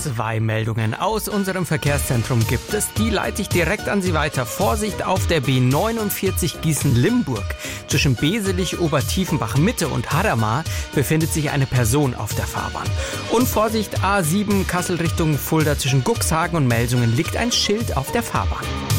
2 Meldungen aus unserem Verkehrszentrum gibt es. Die leite ich direkt an Sie weiter. Vorsicht auf der B49 Gießen-Limburg. Zwischen Beselich, Obertiefenbach Mitte und Hadamar befindet sich eine Person auf der Fahrbahn. Und Vorsicht A7 Kassel Richtung Fulda zwischen Cuxhagen und Melsungen liegt ein Schild auf der Fahrbahn.